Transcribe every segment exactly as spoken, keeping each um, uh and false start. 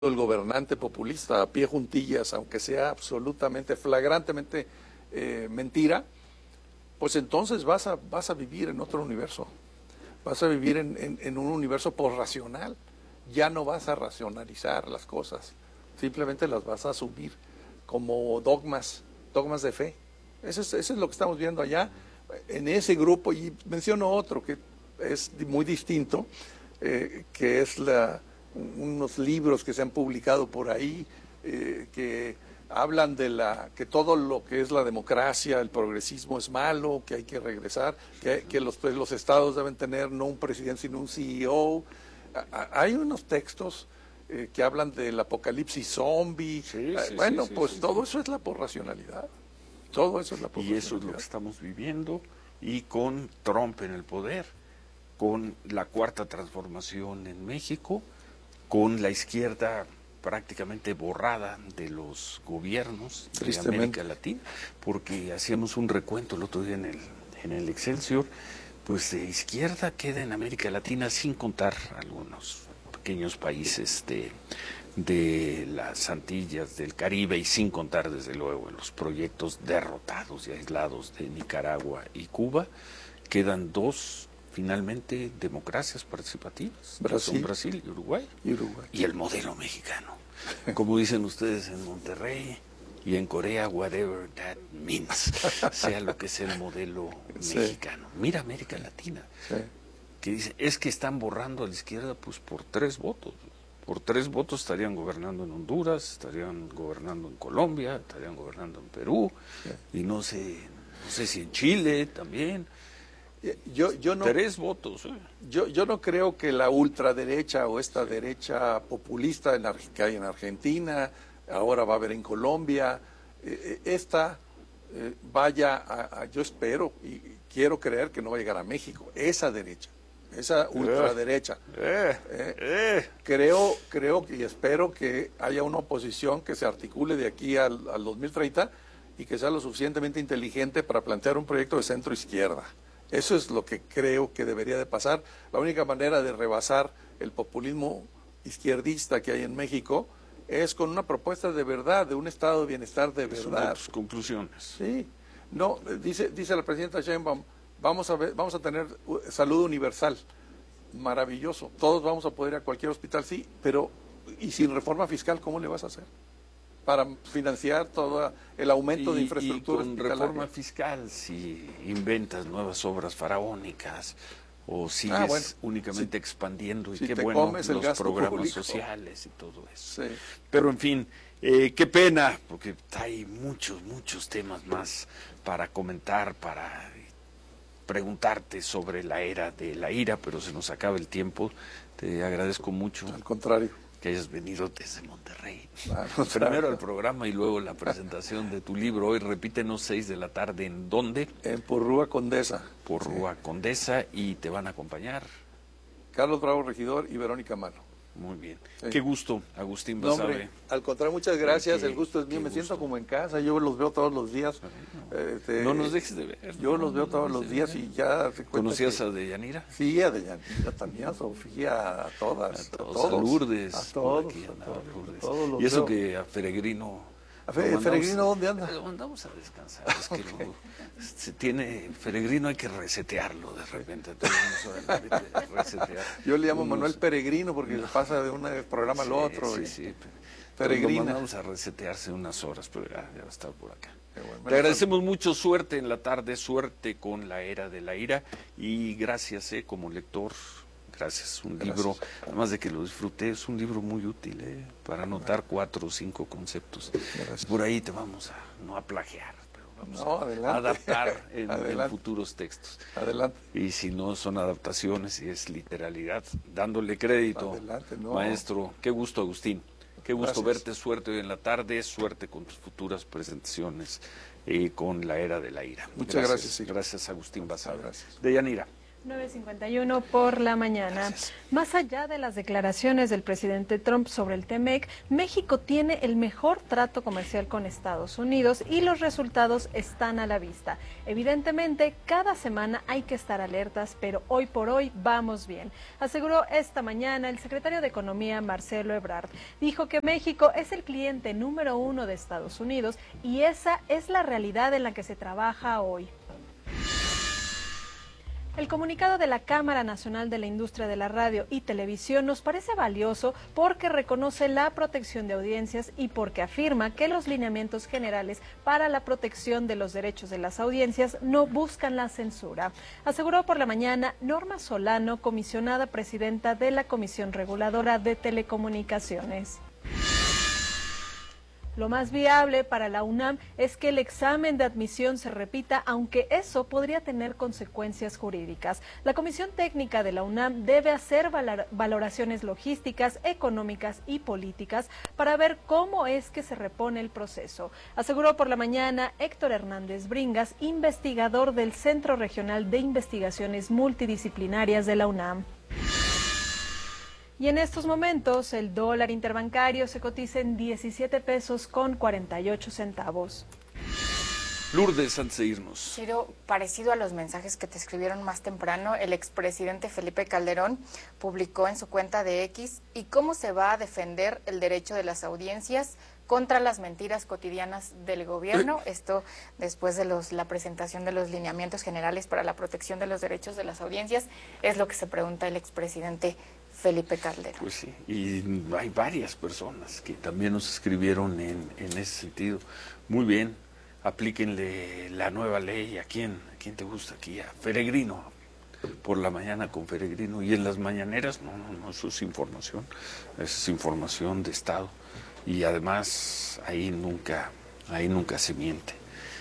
el gobernante populista a pie juntillas, aunque sea absolutamente, flagrantemente eh, mentira, pues entonces vas a, vas a vivir en otro universo, vas a vivir en, en, en un universo posracional, ya no vas a racionalizar las cosas, simplemente las vas a asumir como dogmas, dogmas de fe. Eso es, eso es lo que estamos viendo allá, en ese grupo, y menciono otro que es muy distinto, eh, que es la... unos libros que se han publicado por ahí eh, que hablan de la que todo lo que es la democracia, el progresismo es malo, que hay que regresar, que, que los, pues, los estados deben tener no un presidente sino un C E O. A, a, hay unos textos eh, que hablan del apocalipsis zombie. Sí, sí, bueno, sí, sí, pues sí, todo sí. eso es la porracionalidad. Todo eso es la porracionalidad. Y eso es lo que estamos viviendo, y con Trump en el poder, con la cuarta transformación en México, con la izquierda prácticamente borrada de los gobiernos de América Latina, porque hacíamos un recuento el otro día en el, en el Excelsior, pues de izquierda queda en América Latina, sin contar algunos pequeños países de, de las Antillas, del Caribe, y sin contar desde luego en los proyectos derrotados y aislados de Nicaragua y Cuba, quedan dos finalmente democracias participativas, Brasil, son Brasil y Uruguay. y Uruguay y el modelo mexicano, como dicen ustedes en Monterrey y en Corea, whatever that means, sea lo que sea el modelo sí. mexicano. Mira América Latina, sí. que dice, es que están borrando a la izquierda pues por tres votos, por tres votos estarían gobernando en Honduras, estarían gobernando en Colombia, estarían gobernando en Perú, sí. y no sé, no sé si en Chile también. Yo, yo no, Tres votos. ¿eh? Yo, yo no creo que la ultraderecha o esta sí. derecha populista en, que hay en Argentina, ahora va a haber en Colombia, eh, esta eh, vaya a, a, yo espero y quiero creer que no va a llegar a México, esa derecha, esa ultraderecha. Eh, eh, eh. Creo, creo y espero que haya una oposición que se articule de aquí al, al dos mil treinta y que sea lo suficientemente inteligente para plantear un proyecto de centro izquierda. Eso es lo que creo que debería de pasar. La única manera de rebasar el populismo izquierdista que hay en México es con una propuesta de verdad, de un estado de bienestar de es verdad. Tus conclusiones. Sí. No, dice, dice la presidenta Sheinbaum, vamos a ver, vamos a tener salud universal. Maravilloso. Todos vamos a poder ir a cualquier hospital, sí, pero ¿y sin reforma fiscal cómo le vas a hacer? Para financiar todo el aumento y, de infraestructura y con reforma fiscal, si inventas nuevas obras faraónicas o sigues ah, bueno, únicamente si, expandiendo y si qué te bueno comes el los gasto programas público. sociales y todo eso. Sí. Pero en fin, eh, qué pena, porque hay muchos, muchos temas más para comentar, para preguntarte sobre la era de la ira, pero se nos acaba el tiempo. Te agradezco mucho. Al contrario. Que hayas venido desde Monterrey. Ah, Primero al programa y luego la presentación de tu libro. Hoy repítenos, seis de la tarde, ¿en dónde? En Porrúa Condesa. Porrúa sí. Condesa, y te van a acompañar Carlos Bravo Regidor y Verónica Mano. Muy bien. Sí. Qué gusto, Agustín Basabe. No, al contrario, muchas gracias. Qué, el gusto es mío. Me gusto. siento como en casa. Yo los veo todos los días. No, eh, te, no nos dejes de ver. Yo no, los veo no todos los días y ya... ¿Conocías que... a Deyanira? Sí, a Deyanira también, a Sofía, a todas. A todos. A, todos. A Lourdes. A todos. Aquí a andaba todos, Lourdes. a todos y eso veo. que a Peregrino... ¿A Fe, Peregrino dónde anda? Lo mandamos a descansar. Es que okay. lo, se tiene, Peregrino hay que resetearlo de repente. resetear. Yo le llamo Unos, Manuel Peregrino porque no. pasa de un programa sí, al otro. Sí, y... sí. Peregrino. Lo mandamos a resetearse unas horas, pero ya, ya va a estar por acá. Bueno, Te agradecemos son... mucho, suerte en la tarde, suerte con la era de la ira, y gracias eh, como lector. Gracias, un Gracias. libro, además de que lo disfruté, es un libro muy útil eh, para anotar cuatro o cinco conceptos. Gracias. Por ahí te vamos a, no a plagiar, pero vamos no, a adelante. adaptar en, en futuros textos. Adelante. Y si no son adaptaciones y es literalidad, dándole crédito. Adelante, no. Maestro, qué gusto, Agustín. Qué gusto Gracias. verte, suerte hoy en la tarde, suerte con tus futuras presentaciones y con la era de la ira. Muchas gracias. Gracias, sí. gracias Agustín Basabe. Gracias. Deyanira. nueve cincuenta y uno por la mañana. Gracias. Más allá de las declaraciones del presidente Trump sobre el TEMEC, México tiene el mejor trato comercial con Estados Unidos y los resultados están a la vista. Evidentemente, cada semana hay que estar alertas, pero hoy por hoy vamos bien, aseguró esta mañana el secretario de Economía, Marcelo Ebrard. Dijo que México es el cliente número uno de Estados Unidos y esa es la realidad en la que se trabaja hoy. El comunicado de la Cámara Nacional de la Industria de la Radio y Televisión nos parece valioso porque reconoce la protección de audiencias y porque afirma que los lineamientos generales para la protección de los derechos de las audiencias no buscan la censura. Aseguró por la mañana Norma Solano, comisionada presidenta de la Comisión Reguladora de Telecomunicaciones. Lo más viable para la UNAM es que el examen de admisión se repita, aunque eso podría tener consecuencias jurídicas. La Comisión Técnica de la UNAM debe hacer valoraciones logísticas, económicas y políticas para ver cómo es que se repone el proceso, aseguró por la mañana Héctor Hernández Bringas, investigador del Centro Regional de Investigaciones Multidisciplinarias de la UNAM. Y en estos momentos el dólar interbancario se cotiza en diecisiete pesos con cuarenta y ocho centavos. Lourdes, antes de irnos. Ciro, parecido a los mensajes que te escribieron más temprano, el expresidente Felipe Calderón publicó en su cuenta de X y cómo se va a defender el derecho de las audiencias contra las mentiras cotidianas del gobierno. Esto después de los, la presentación de los lineamientos generales para la protección de los derechos de las audiencias, es lo que se pregunta el expresidente Felipe Calderón. Pues sí, y hay varias personas que también nos escribieron en, en ese sentido. Muy bien, aplíquenle la nueva ley. ¿A quién? ¿A quién te gusta aquí? A Peregrino, por la mañana con Peregrino. Y en las mañaneras, no, no, no, eso es información, es información de Estado. Y además ahí nunca, ahí nunca se miente.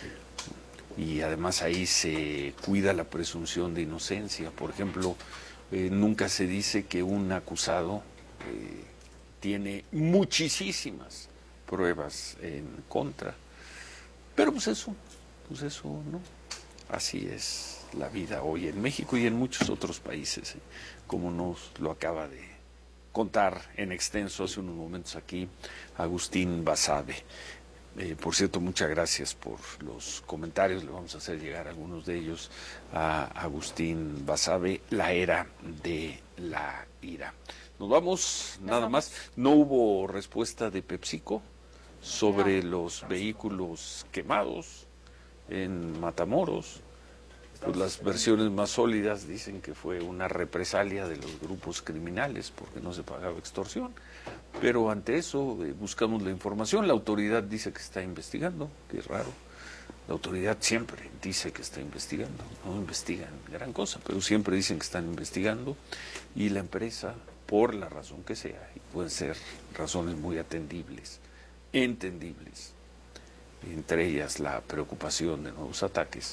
Y además ahí se cuida la presunción de inocencia. Por ejemplo, Eh, nunca se dice que un acusado eh, tiene muchísimas pruebas en contra. Pero pues eso, pues eso, ¿no? Así es la vida hoy en México y en muchos otros países, ¿eh? Como nos lo acaba de contar en extenso hace unos momentos aquí Agustín Basabe. Eh, por cierto, muchas gracias por los comentarios, le vamos a hacer llegar algunos de ellos a Agustín Basabe, la era de la ira. Nos vamos, Nos nada vamos. más. No hubo respuesta de PepsiCo sobre no. los vehículos quemados en Matamoros. Pues las versiones más sólidas dicen que fue una represalia de los grupos criminales porque no se pagaba extorsión. Pero ante eso eh, buscamos la información. La autoridad dice que está investigando, que es raro. La autoridad siempre dice que está investigando. No investigan gran cosa, pero siempre dicen que están investigando. Y la empresa, por la razón que sea, y pueden ser razones muy atendibles, entendibles, entre ellas la preocupación de nuevos ataques,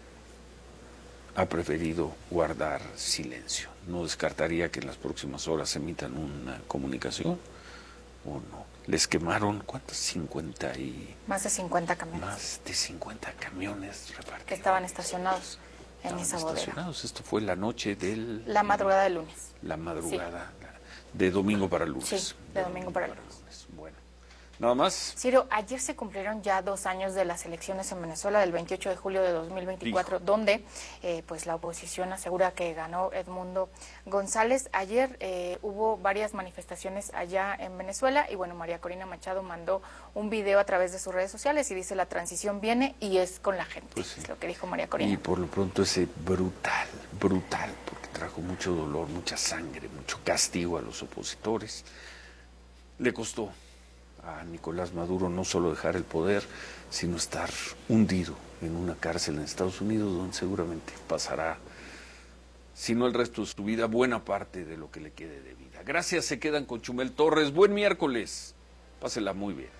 ha preferido guardar silencio. No descartaría que en las próximas horas emitan una comunicación o no. Les quemaron, ¿cuántos? cincuenta y... Más de cincuenta camiones. Más de cincuenta camiones repartidos. Que estaban estacionados en estaban esa bodega. estacionados. Esto fue la noche del... La madrugada del lunes. La madrugada sí. de domingo para lunes. Sí, de, de domingo para lunes. lunes. Bueno. Nada más. Ciro, ayer se cumplieron ya dos años de las elecciones en Venezuela, del veintiocho de julio de dos mil veinticuatro, Dijo. donde eh, pues la oposición asegura que ganó Edmundo González. Ayer eh, hubo varias manifestaciones allá en Venezuela y bueno, María Corina Machado mandó un video a través de sus redes sociales y dice: la transición viene y es con la gente. Pues sí. Es lo que dijo María Corina. Y por lo pronto ese brutal, brutal, porque trajo mucho dolor, mucha sangre, mucho castigo a los opositores. Le costó a Nicolás Maduro no solo dejar el poder, sino estar hundido en una cárcel en Estados Unidos, donde seguramente pasará, si no el resto de su vida, buena parte de lo que le quede de vida. Gracias, se quedan con Chumel Torres. Buen miércoles, pásela muy bien.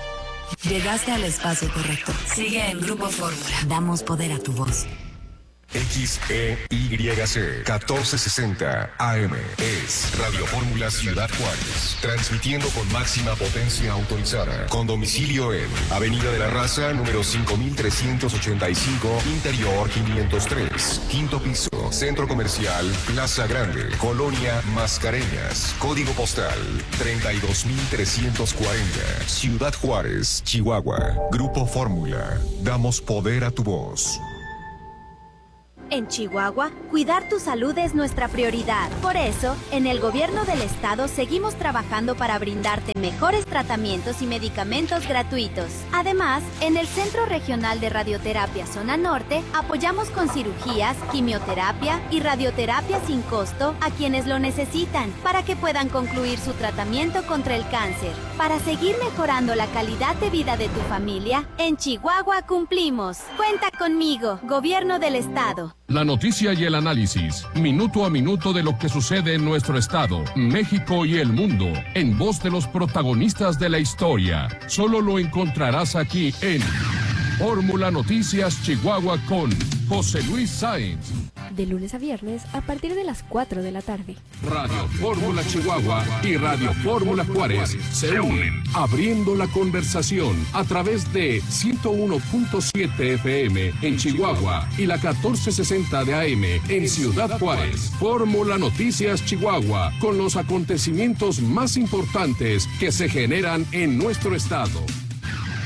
Llegaste al espacio correcto. Sigue en Grupo Fórmula. Damos poder a tu voz. X E Y C catorce sesenta A M es Radio Fórmula Ciudad Juárez, transmitiendo con máxima potencia autorizada, con domicilio en Avenida de la Raza, número cinco mil trescientos ochenta y cinco, Interior quinientos tres, quinto piso, Centro Comercial Plaza Grande, Colonia Mascareñas, código postal treinta y dos mil trescientos cuarenta, Ciudad Juárez, Chihuahua. Grupo Fórmula, damos poder a tu voz. En Chihuahua, cuidar tu salud es nuestra prioridad. Por eso, en el gobierno del estado seguimos trabajando para brindarte mejores tratamientos y medicamentos gratuitos. Además, en el Centro Regional de Radioterapia Zona Norte, apoyamos con cirugías, quimioterapia y radioterapia sin costo a quienes lo necesitan para que puedan concluir su tratamiento contra el cáncer. Para seguir mejorando la calidad de vida de tu familia, en Chihuahua cumplimos. Cuenta conmigo, Gobierno del Estado. La noticia y el análisis, minuto a minuto de lo que sucede en nuestro estado, México y el mundo, en voz de los protagonistas de la historia. Solo lo encontrarás aquí en Fórmula Noticias Chihuahua con José Luis Sáenz. De lunes a viernes a partir de las cuatro de la tarde. Radio Fórmula Chihuahua y Radio Fórmula Juárez se unen, abriendo la conversación a través de ciento uno punto siete F M en Chihuahua y la catorce sesenta de A M en Ciudad Juárez. Fórmula Noticias Chihuahua, con los acontecimientos más importantes que se generan en nuestro estado.